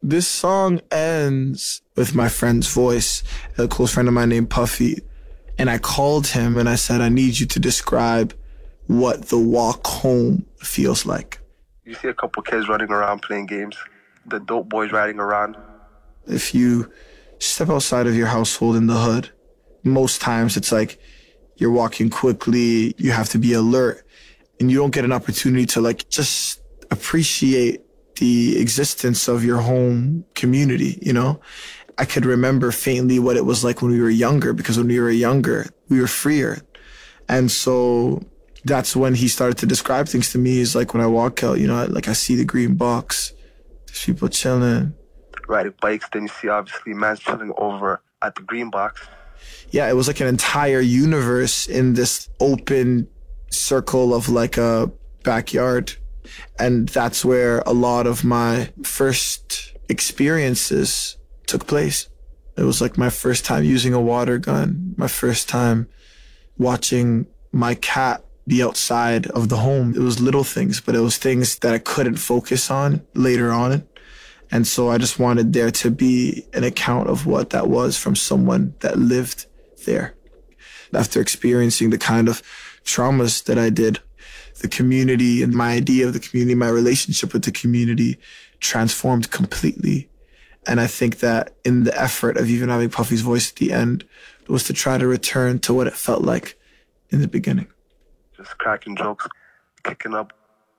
This song ends with my friend's voice, a close friend of mine named Puffy. And I called him and I said, I need you to describe what the walk home feels like. You see a couple kids running around playing games, the dope boys riding around. If you step outside of your household in the hood, most times it's like you're walking quickly, you have to be alert, and you don't get an opportunity to like just appreciate the existence of your home community, you know? I could remember faintly what it was like when we were younger, because when we were younger, we were freer. And so that's when he started to describe things to me. He's like, when I walk out, you know, like I see the green box, there's people chilling. Riding bikes, then you see obviously man chilling over at the green box. Yeah, it was like an entire universe in this open circle of like a backyard. And that's where a lot of my first experiences took place. It was like my first time using a water gun, my first time watching my cat be outside of the home. It was little things, but it was things that I couldn't focus on later on. And so I just wanted there to be an account of what that was from someone that lived there. After experiencing the kind of traumas that I did, the community and my idea of the community, my relationship with the community transformed completely. And I think that in the effort of even having Puffy's voice at the end was to try to return to what it felt like in the beginning. Just cracking jokes, kicking up.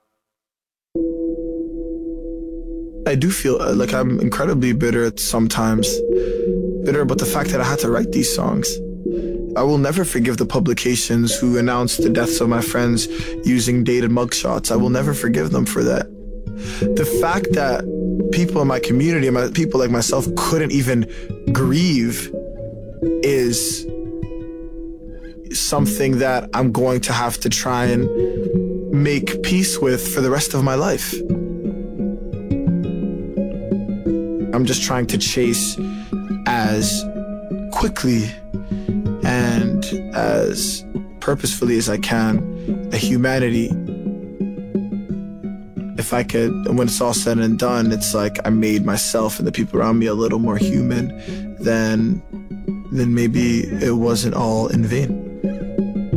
I do feel like I'm incredibly bitter sometimes. Bitter about the fact that I had to write these songs. I will never forgive the publications who announced the deaths of my friends using dated mugshots. I will never forgive them for that. The fact that people in my community, people like myself, couldn't even grieve is something that I'm going to have to try and make peace with for the rest of my life. I'm just trying to chase as quickly and as purposefully as I can a humanity. If I could, when it's all said and done, it's like I made myself and the people around me a little more human, then maybe it wasn't all in vain.